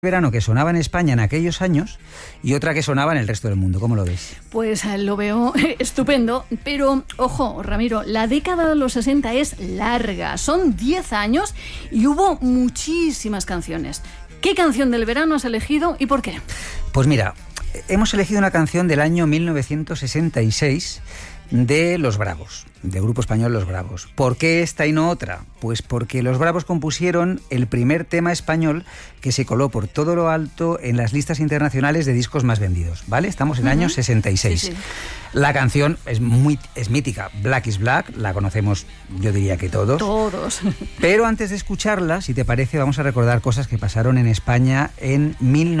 verano que sonaba en España en aquellos años y otra que sonaba en el resto del mundo. ¿Cómo lo ves? Pues lo veo estupendo, pero ojo, Ramiro, la década de los 60 es larga, son 10 años y hubo muchísimas canciones. ¿Qué canción del verano has elegido y por qué? Pues mira, hemos elegido una canción del año 1966 de Los Bravos, del grupo español Los Bravos. ¿Por qué esta y no otra? Pues porque Los Bravos compusieron el primer tema español que se coló por todo lo alto en las listas internacionales de discos más vendidos, ¿vale? Estamos en el año 66. Sí. La canción es mítica, Black is Black, la conocemos, yo diría que todos. Todos. Pero antes de escucharla, si te parece, vamos a recordar cosas que pasaron en España en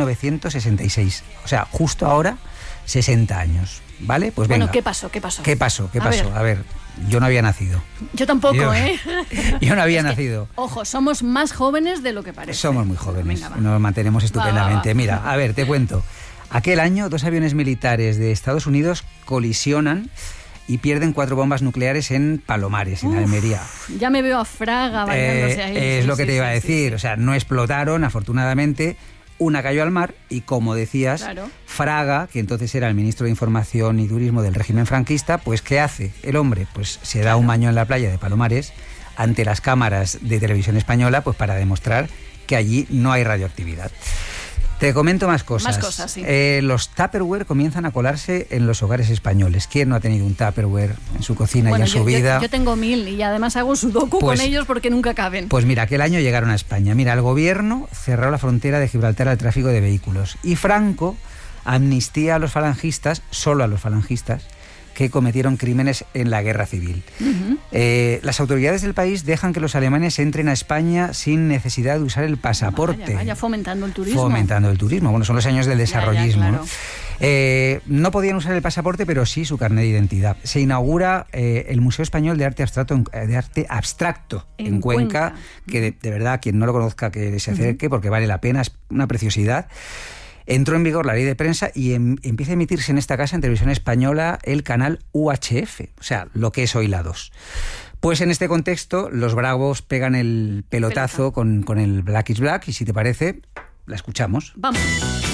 1966. O sea, justo ahora, 60 años. ¿Vale? Pues venga. Bueno, ¿qué pasó? ¿Qué pasó? ¿Qué pasó? A ver, yo no había nacido. Yo tampoco, Yo no había nacido. Ojo, somos más jóvenes de lo que parece. Somos muy jóvenes, nos mantenemos estupendamente. Va. Mira, a ver, te cuento. Aquel año, 2 aviones militares de Estados Unidos colisionan y pierden 4 bombas nucleares en Palomares, en Almería. Ya me veo a Fraga bailándose ahí. Es lo que te iba a decir. Sí. O sea, no explotaron, afortunadamente. Una cayó al mar y, como decías, claro. Fraga, que entonces era el ministro de Información y Turismo del régimen franquista, pues ¿qué hace el hombre? Pues se da un baño en la playa de Palomares ante las cámaras de televisión española, pues para demostrar que allí no hay radioactividad. Te comento más cosas. Más cosas, sí. Los Tupperware comienzan a colarse en los hogares españoles. ¿Quién no ha tenido un Tupperware en su cocina y en su vida? Yo tengo 1000 y además hago sudoku con ellos porque nunca caben. Pues mira, aquel año llegaron a España. Mira, el gobierno cerró la frontera de Gibraltar al tráfico de vehículos y Franco amnistía a los falangistas, solo a los falangistas, que cometieron crímenes en la guerra civil. Las autoridades del país dejan que los alemanes entren a España sin necesidad de usar el pasaporte. Vaya, fomentando el turismo. Fomentando el turismo. Bueno, son los años del desarrollismo. Claro. No podían usar el pasaporte, pero sí su carnet de identidad. Se inaugura el Museo Español de Arte Abstracto en Cuenca, que de verdad, quien no lo conozca, que se acerque, porque vale la pena, es una preciosidad. Entró en vigor la ley de prensa y empieza a emitirse en esta casa, en televisión española, el canal UHF, o sea, lo que es hoy la 2. Pues en este contexto, los Bravos pegan el pelotazo con el Black is Black y, si te parece, la escuchamos. Vamos.